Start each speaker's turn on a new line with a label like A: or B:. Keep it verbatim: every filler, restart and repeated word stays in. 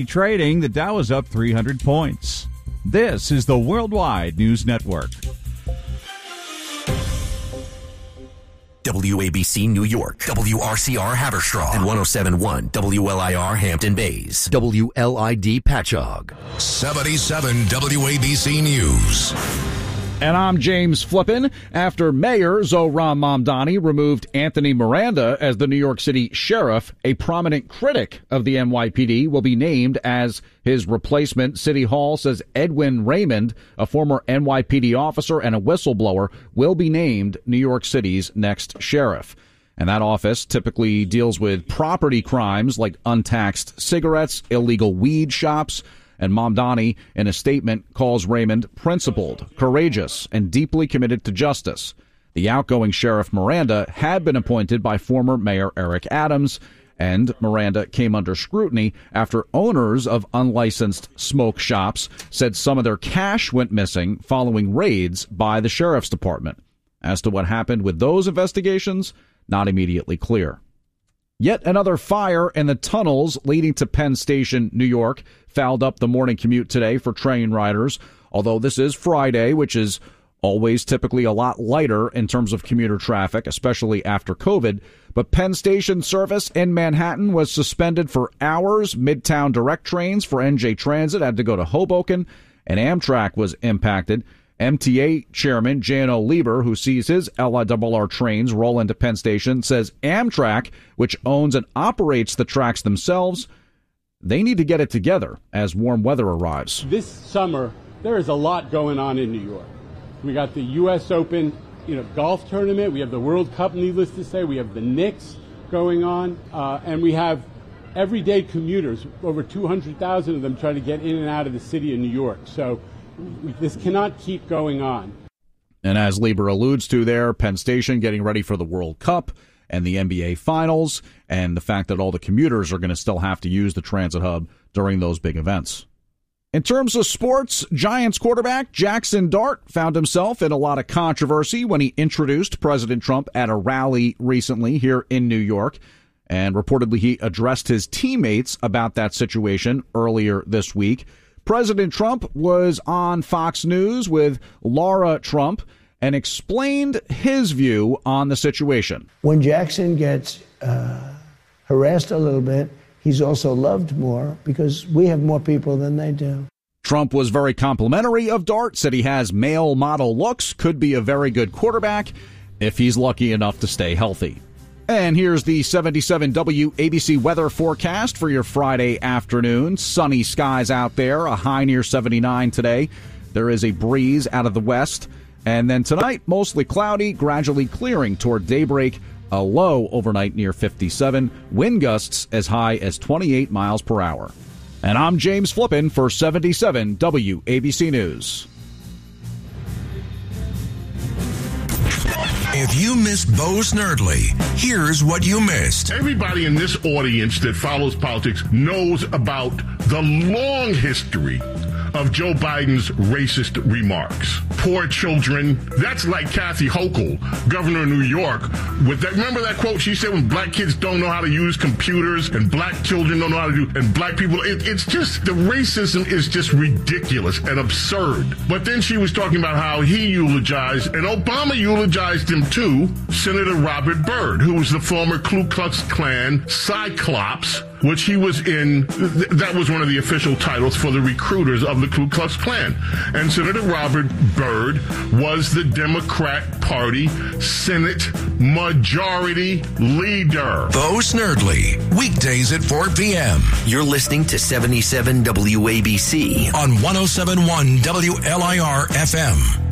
A: Trading, the Dow is up three hundred points. This is the Worldwide News Network.
B: W A B C New York, W R C R Haverstraw, and one oh seven point one W L I R Hampton Bays, W L I D Patchogue.
C: seventy-seven W A B C News.
D: And I'm James Flippin. After Mayor Zohran Mamdani removed Anthony Miranda as the New York City sheriff, a prominent critic of the N Y P D will be named as his replacement. City Hall says Edwin Raymond, a former N Y P D officer and a whistleblower, will be named New York City's next sheriff. And that office typically deals with property crimes like untaxed cigarettes, illegal weed shops. And Mamdani, in a statement, calls Raymond principled, courageous, and deeply committed to justice. The outgoing Sheriff Miranda had been appointed by former Mayor Eric Adams, and Miranda came under scrutiny after owners of unlicensed smoke shops said some of their cash went missing following raids by the Sheriff's Department. As to what happened with those investigations, not immediately clear. Yet another fire in the tunnels leading to Penn Station, New York, fouled up the morning commute today for train riders, although this is Friday, which is always typically a lot lighter in terms of commuter traffic, especially after COVID. But Penn Station service in Manhattan was suspended for hours. Midtown direct trains for N J Transit had to go to Hoboken, and Amtrak was impacted. M T A Chairman J N O Lieber, who sees his L I R R trains roll into Penn Station, says Amtrak, which owns and operates the tracks themselves, they need to get it together as warm weather arrives.
E: This summer, there is a lot going on in New York. We got the U S Open, you know, golf tournament. We have the World Cup, needless to say. We have the Knicks going on. Uh, and we have everyday commuters, over two hundred thousand of them trying to get in and out of the city of New York. So this cannot keep going on.
D: And as Lieber alludes to there, Penn Station getting ready for the World Cup and the N B A Finals, and the fact that all the commuters are going to still have to use the transit hub during those big events. In terms of sports, Giants quarterback Jackson Dart found himself in a lot of controversy when he introduced President Trump at a rally recently here in New York. And reportedly he addressed his teammates about that situation earlier this week. President Trump was on Fox News with Laura Trump and explained his view on the situation.
F: When Jackson gets uh, harassed a little bit, he's also loved more because we have more people than they do.
D: Trump was very complimentary of Dart, said he has male model looks, could be a very good quarterback if he's lucky enough to stay healthy. And here's the seventy-seven W A B C weather forecast for your Friday afternoon. Sunny skies out there, a high near seventy-nine today. There is a breeze out of the west. And then tonight, mostly cloudy, gradually clearing toward daybreak. A low overnight near fifty-seven. Wind gusts as high as twenty-eight miles per hour. And I'm James Flippin for seventy-seven W A B C News.
C: If you missed Bo Snerdley, here's what you missed.
G: Everybody in this audience that follows politics knows about the long history of Joe Biden's racist remarks. Poor children. That's like Kathy Hochul, governor of New York. With that, remember that quote she said when black kids don't know how to use computers and black children don't know how to do, and black people, it, it's just, the racism is just ridiculous and absurd. But then she was talking about how he eulogized, and Obama eulogized him too, Senator Robert Byrd, who was the former Ku Klux Klan Cyclops, which he was in. Th- that was one of the official titles for the recruiters of the Ku Klux Klan. And Senator Robert Byrd was the Democrat Party Senate Majority Leader.
C: Bo Snerdley, weekdays at four p.m.
B: You're listening to seventy-seven W A B C
C: on one oh seven point one W L I R F M.